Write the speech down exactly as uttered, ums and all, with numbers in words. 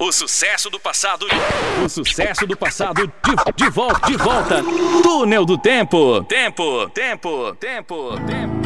O sucesso do passado. O sucesso do passado de, de volta, de volta. Túnel do tempo. Tempo, tempo, tempo, tempo.